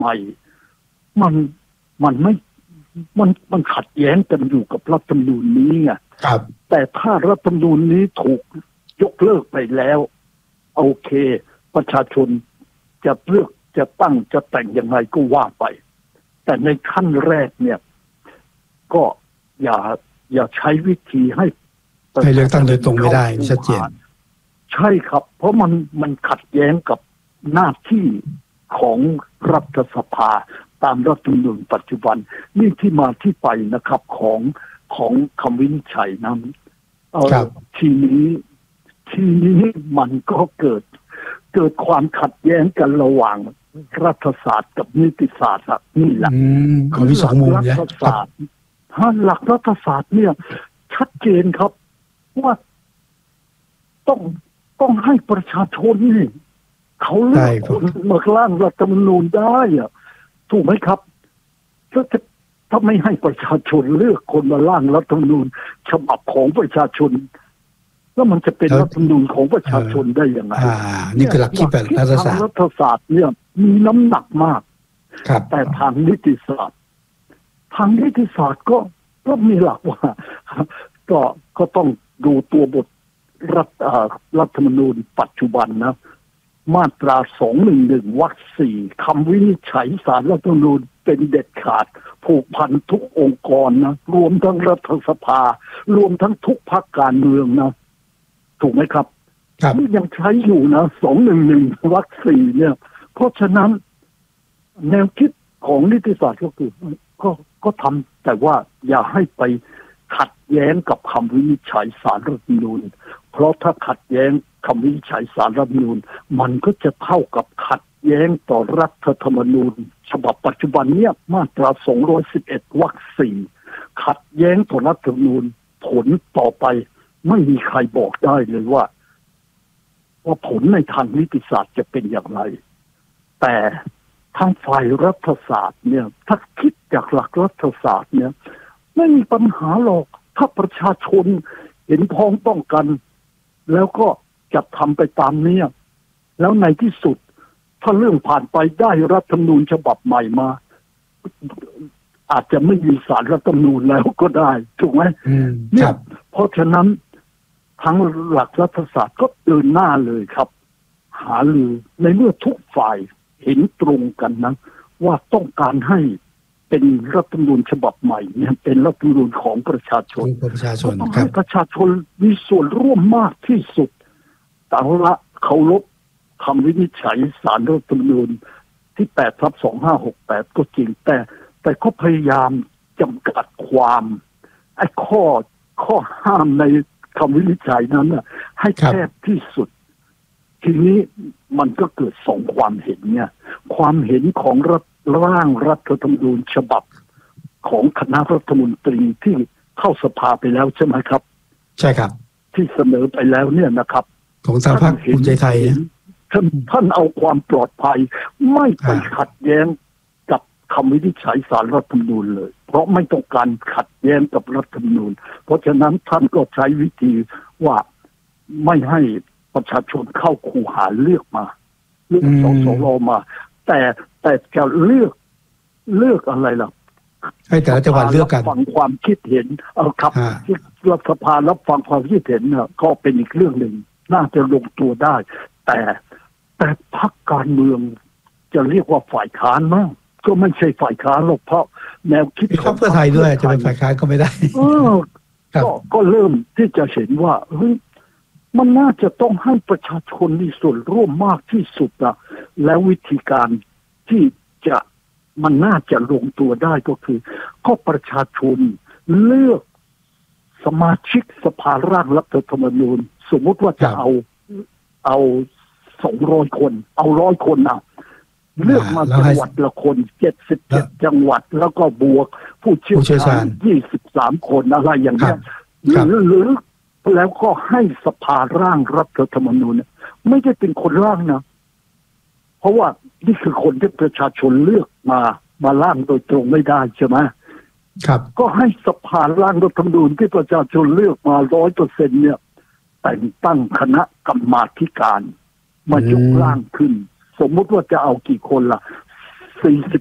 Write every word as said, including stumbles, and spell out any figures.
ใหม่มันมันไม่มันมันขัดแย้งกันอยู่กับรัฐธรรมนูญนี้ไงครับแต่ถ้ารัฐธรรมนูญนี้ถูกยกเลิกไปแล้วโอเคประชาชนจะเลือกจะตั้งจะแต่งยังไงก็ว่าไปแต่ในขั้นแรกเนี่ยก็อย่าอย่าใช้วิธีให้ให้เลือกตั้งโดยตรงไม่ได้ชัดเจนใช่ครับเพราะมันมันขัดแย้งกับหน้าที่ของรัฐสภาตามรัฐธรรมนูญปัจจุบันนี่ที่มาที่ไปนะครับของของคำวินิจฉัยนั้นเออทีนี้ทีนี้มันก็เกิดเกิดความขัดแย้งกันระหว่างรัฐศาสตร์กับนิติศาสตร์นี่แหละคือมีสองมุมเนี่ยรัฐศาสตร์ถ้าหลักรัฐศาสตร์เนี่ยชัดเจนครับว่าต้องต้องให้ประชาชนนี่เขาเลือกคนมาร่างรัฐธรรมนูญได้อะถูกไหมครับถ้าถ้าไม่ให้ประชาชนเลือกคนมาร่างรัฐธรรมนูญฉบับของประชาชนแล้วมันจะเป็นรัฐธรรมนูญของประชาชนได้ยังไงอ่านี่คือหลักคิดแบบรัฐศาสตร์รัฐศาสตร์เนี่ยมีน้ำหนักมากแต่ทางนิติศาสตร์ทางนิติศาสตร์ก็ก็มีหลักว่าก็ก็ต้องดูตัวบทรัฐรัฐธรรมนูญปัจจุบันนะมาตราสองหนึ่งหนึ่งวรรคสี่คำวินิจฉัยศาลรัฐธรรมนูญเป็นเด็ดขาดผูกพันทุกองค์กรนะรวมทั้งรัฐสภารวมทั้งทุกพรรคการเมืองนะถูกไหมครับนี่ยังใช้อยู่นะสองหนึ่งหนึ่งวรรคสี่เนี่ยเพราะฉะนั้นแนวคิดของนิติศาสตร์ก็คือก็ก็ทำแต่ว่าอย่าให้ไปขัดแย้งกับคำวินิจฉัยศาลรัฐธรรมนูญเพราะถ้าขัดแย้งคำวินิจฉัยศาลรัฐธรรมนูญมันก็จะเท่ากับขัดแย้งต่อรัฐธรรมนูญฉบับปัจจุบันเนี่ยมาตราสองร้อยสิบเอ็ดวรรคสี่ขัดแย้งต่อรัฐธรรมนูญผลต่อไปไม่มีใครบอกได้เลยว่าว่าผลในทางนิติศาสตร์จะเป็นอย่างไรแต่ทางฝ่ายรัฐศาสตร์เนี่ยถ้าคิดจากหลักรัฐศาสตร์เนี่ยไม่มีปัญหาหรอกถ้าประชาชนเห็นพ้องต้องกันแล้วก็จะทำไปตามนี้แล้วในที่สุดถ้าเรื่องผ่านไปได้รัฐธรรมนูญฉบับใหม่มาอาจจะไม่มีศาลรัฐธรรมนูญแล้วก็ได้ถูกไหมเนี่ยเพราะฉะนั้นทั้งหลักรัฐศาสตร์ก็เดินหน้าเลยครับหาลือในเมื่อทุกฝ่ายเห็นตรงกันนะว่าต้องการให้เป็นรัฐธรรมนูญฉบับใหม่เนี่ยเป็นรัฐธรรมนูญของประชาชนต้องให้ประชาชนมีส่วนร่วมมากที่สุดแต่ละเคารพคำวินิจฉัยศาลรัฐธรรมนูญที่แปดทับสองห้าหกแปดก็จริงแต่แต่ก็พยายามจำกัดความไอ้ข้อข้อห้ามในคำวินิจฉัยนั้นน่ะให้แคบที่สุดทีนี้มันก็เกิดสองความเห็นเนี่ยความเห็นของรัฐร่างรัฐธรรมนูญฉบับของคณะรัฐมนตรีที่เข้าสภาไปแล้วใช่ไหมครับใช่ครับที่เสนอไปแล้วเนี่ยนะครับของทางพรรคภูมิใจไทยท่านท่านเอาความปลอดภัยไม่ไปขัดแย้งกับคำวินิจฉัยศาลรัฐธรรมนูญเลยเพราะไม่ต้องการขัดแย้งกับรัฐธรรมนูญเพราะฉะนั้นท่านก็ใช้วิธีว่าไม่ให้ประชาชนเข้าคูหาเลือกมาเลือกสสรมาแต่แต่จะเลือกเลือกอะไรล่ะให้แต่ละจังหวัดเลือกกันฟังความคิดเห็นเอาครับที่รัฐสภารับฟังความคิดเห็นเนี่ยก็เป็นอีกเรื่องหนึ่งน่าจะลงตัวได้แต่แต่พรรคการเมืองจะเรียกว่าฝ่ายค้านมั้งก็ไม่ใช่ฝ่ายค้านหรอกเพราะแนวคิดของเพื่อไทยด้วยจะเป็นฝ่ายค้านก็ไม่ได้ก็ก็เริ่มที่จะเห็นว่าเฮ้ยมันน่าจะต้องให้ประชาชนมีส่วนร่วมมากที่สุดนะแล้ววิธีการที่จะมันน่าจะลงตัวได้ก็คือก็ประชาชนเลือกสมาชิกสภาร่างรัฐธรรมนูญสมมติว่าจะเอาเอาสองร้อยคนเอาร้อยคนอ่ะเลือกมาจังหวัดละคนเจ็ดสิบเจ็ดจังหวัดแล้วก็บวกผู้เชี่ยวชาญยี่สิบสามคนอะไรอย่างเงี้ยหรือหรือแล้วก็ให้สภาร่างรัฐธรรมนูญไม่ได้เป็นคนร่างนะเพราะว่านี่คือคนที่ประชาชนเลือกมามาร่างโดยตรงไม่ได้ใช่ไหมครับก็ให้สภาร่างรัฐธรรมนูญที่ประชาชนเลือกมาร้อยเปอร์เซ็นต์เนี่ยแต่งตั้งคณะกรรมาธิการมายกร่างขึ้นสมมุติว่าจะเอากี่คนล่ะสี่สิบ